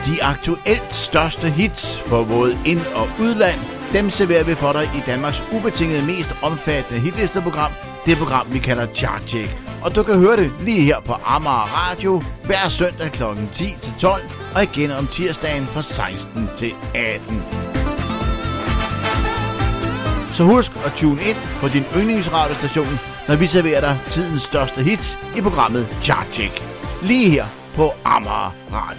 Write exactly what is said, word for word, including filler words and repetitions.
De aktuelt største hits på både ind- og udland, dem serverer vi for dig i Danmarks ubetinget mest omfattende hitlisteprogram, det program vi kalder Chartcheck. Og du kan høre det lige her på Amager Radio hver søndag klokken ti til tolv og igen om tirsdagen fra seksten til atten. Så husk at tune ind på din yndlingsradiostation, når vi serverer dig tidens største hits i programmet Chartcheck. Lige her på Amager Radio.